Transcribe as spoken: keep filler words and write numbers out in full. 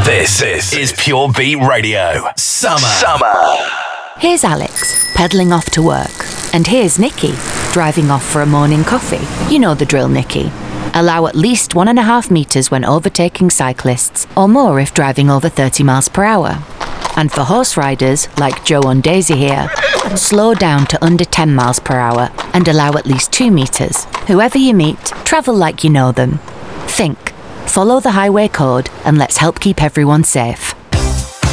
This, this is Pure Beat Radio. Summer. Summer. Here's Alex, pedalling off to work. And here's Nikki, driving off for a morning coffee. You know the drill, Nikki. Allow at least one and a half metres when overtaking cyclists, or more if driving over thirty miles per hour. And for horse riders, like Joe and Daisy here, slow down to under ten miles per hour and allow at least two metres. Whoever you meet, travel like you know them. Think, follow the highway code, and let's help keep everyone safe.